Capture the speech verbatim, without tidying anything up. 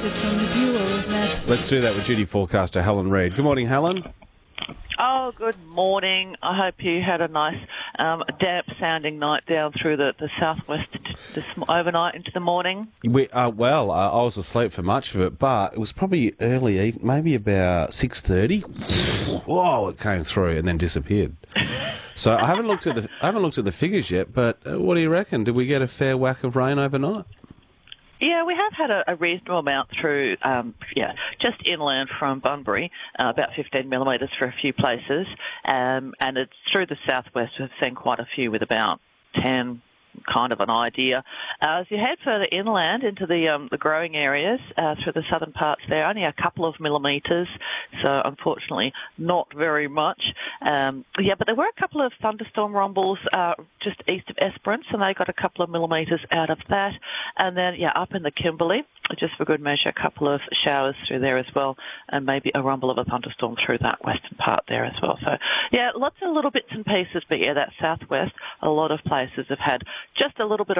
latest from the Bureau of Met. Let's do that with duty forecaster Helen Reid. Good morning, Helen. Oh, good morning. I hope you had a nice um, damp-sounding night down through the, the southwest this overnight into the morning. We uh, Well, uh, I was asleep for much of it, but it was probably early evening, maybe about six thirty. Whoa, it came through and then disappeared. So I haven't looked at the I haven't looked at the figures yet, but uh, what do you reckon? Did we get a fair whack of rain overnight? Yeah, we have had a, a reasonable amount through, um, yeah, just inland from Bunbury, uh, about fifteen millimetres for a few places, um, and it's through the southwest. We've seen quite a few with about ten, kind of an idea. Uh, as you head further inland into the um, the growing areas uh, through the southern parts there, only a couple of millimetres, so unfortunately not very much. Um, yeah, but there were a couple of thunderstorm rumbles uh, just east of Esperance, and they got a couple of millimetres out of that. And then, yeah, up in the Kimberley, just for good measure, a couple of showers through there as well, and maybe a rumble of a thunderstorm through that western part there as well. So, yeah, lots of little bits and pieces, but yeah, that southwest, a lot of places have had just a little bit of